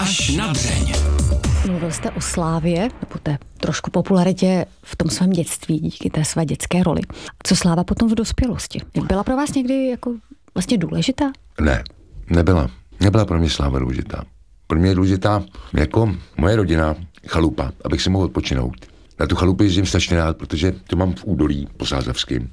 Až na dřeň. Mluvil jste o slávě, nebo té trošku popularitě v tom svém dětství, díky té své dětské roli. Co sláva potom v dospělosti? Byla pro vás někdy jako vlastně důležitá? Ne, nebyla. Nebyla pro mě sláva důležitá. Pro mě je důležitá jako moje rodina, chalupa, abych si mohl odpočinout. Na tu chalupu jezdím strašně rád, protože to mám v údolí posázavským.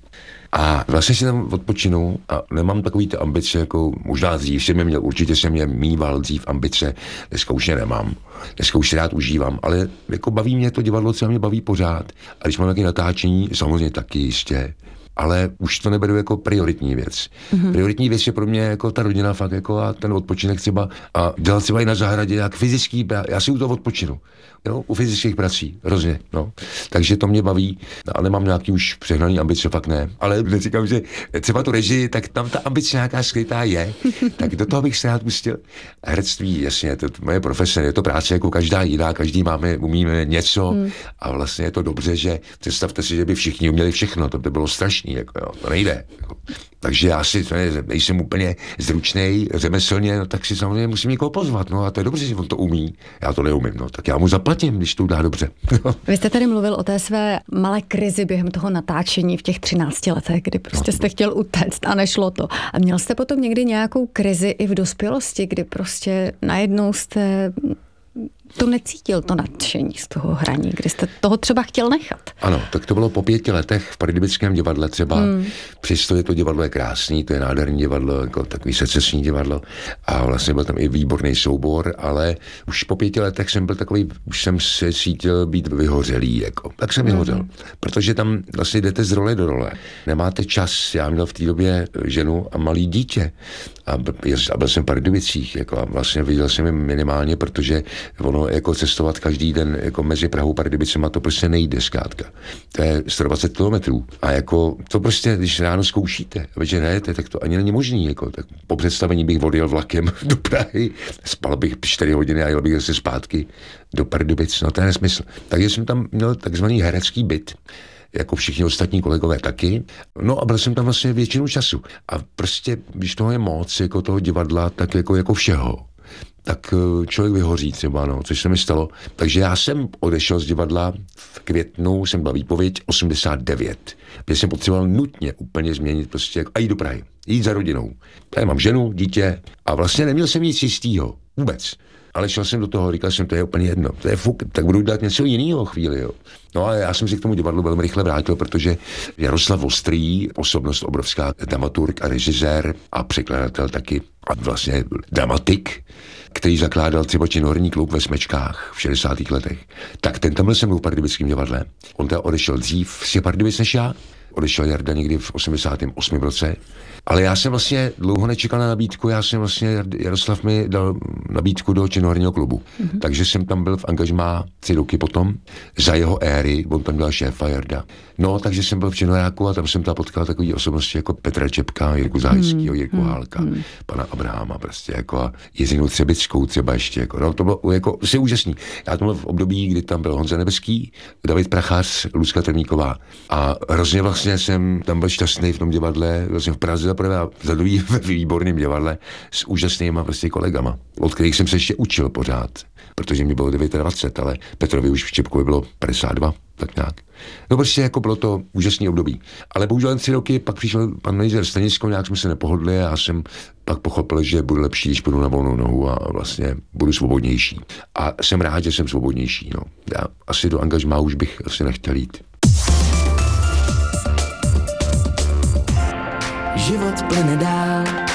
A vlastně si tam odpočinu a nemám takový ty ambice, jako možná dřív jsem je měl, určitě jsem je mýval dřív ambice, dneska už je nemám. Dneska už si rád užívám, ale jako baví mě to divadlo, co mě baví pořád. A když mám nějaké natáčení, samozřejmě taky jistě, ale už to neberu jako prioritní věc. Mm-hmm. Prioritní věc je pro mě jako ta rodina fakt jako a ten odpočinek třeba a dělat třeba i na zahradě, jak fyzický, já si u toho odpočinu. Jo, u fyzických prací, hrozně, no. Takže to mě baví, ale nemám nějaký už přehnaný ambice, fakt ne. Ale říkám, že třeba tu režii, tak tam ta ambice nějaká skrytá je, tak do toho bych se rád pustil. Herectví, jasně, to moje profese, je to práce jako každá jiná, každý umíme něco a vlastně je to dobře, že představte si, že by všichni uměli všechno, to by bylo strašný, jako jo, to nejde. Jako. Takže já si nejsem úplně zručnej, řemeslně, no, tak si samozřejmě musím někoho pozvat, no a to je dobře, že on to umí, já to neumím, no, tak já mu zaplatím, když to dá dobře. Vy jste tady mluvil o té své malé krizi během toho natáčení v těch 13 letech, kdy prostě jste chtěl utéct a nešlo to. A měl jste potom někdy nějakou krizi i v dospělosti, kdy prostě najednou jste to necítil, to nadšení z toho hraní, kdy jste toho třeba chtěl nechat? Ano, tak to bylo po 5 letech v Pardubickém divadle třeba. Přesto je to divadlo je krásný, to je nádherný divadlo, jako takový secesní divadlo a vlastně byl tam i výborný soubor, ale už po 5 letech jsem byl takový, už jsem se cítil být vyhořelý, jako. Tak jsem vyhořel, protože tam vlastně jdete z role do role. Nemáte čas, já měl v té době ženu a malý dítě a byl jsem v Pardubicích, jako a vlastně viděl jsem je minimálně, protože ono jako cestovat každý den jako mezi Prahou a Pardubicema, to prostě nejde zkrátka. To je 120 kilometrů. A jako to prostě, když ráno zkoušíte a večer nejete, tak to ani není možný. Jako, tak po představení bych odjel vlakem do Prahy, spal bych 4 hodiny a jel bych zase zpátky do Pardubic. No to je nesmysl. Takže jsem tam měl takzvaný herecký byt, jako všichni ostatní kolegové taky. No a byl jsem tam vlastně většinu času. A prostě, když toho je moc, jako toho divadla, tak jako všeho, tak člověk vyhoří třeba, no, což se mi stalo. Takže já jsem odešel z divadla v květnu, jsem byl výpověď 89, kde jsem potřeboval nutně úplně změnit prostě a jít do Prahy, jít za rodinou. Tady mám ženu, dítě a vlastně neměl jsem nic jistýho, vůbec. Ale šel jsem do toho, říkal jsem, to je úplně jedno, to je fuk, tak budu dělat něco jiného chvíli, jo. No a já jsem si k tomu divadlu velmi rychle vrátil, protože Jaroslav Ostrý, osobnost obrovská, dramaturg a režisér a překladatel taky a vlastně dramatik, který zakládal třeba Činoherní klub ve Smečkách v 60. letech, tak ten tam byl se mnou v Pardubickém divadle. On teda odešel dřív z Pardubic než já, odešel Jarda někdy v 88. roce, ale já jsem vlastně dlouho nečekal na nabídku, Jaroslav mi dal nabídku do Činoherního klubu, takže jsem tam byl v angažmá 3 roky potom, za jeho éry, on tam byl šéfa Jarda. No, takže jsem byl v Činoheráku a tam jsem tam potkal takový osobnosti jako Petra Čepka, Jirku Záhýskýho, Jirku Hálka, pana Abrahama, prostě jako a Jezinu Třebickou třeba ještě, jako, no, to bylo jako si úžasný. Já to byl v období, kdy tam byl Honza Nebeský, David Prachař, Lucka Trníková a hrozně vlastně jsem tam byl šťastný v tom divadle, vlastně v Praze zaprvé a za druhý ve výborném divadle s úžasnýma prostě kolegama, od kterých jsem se ještě učil pořád, protože mi bylo 29, ale Petrovi už v Čepkovi bylo 52, tak nějak. No prostě jako bylo to úžasný období. Ale bohužel 3 roky, pak přišel pan manažer Stanisko, nějak jsme se nepohodli a já jsem pak pochopil, že bude lepší, když půjdu na volnou nohu a vlastně budu svobodnější. A jsem rád, že jsem svobodnější. No. Já asi do angažmá už bych asi nechtěl jít. Život plyne dál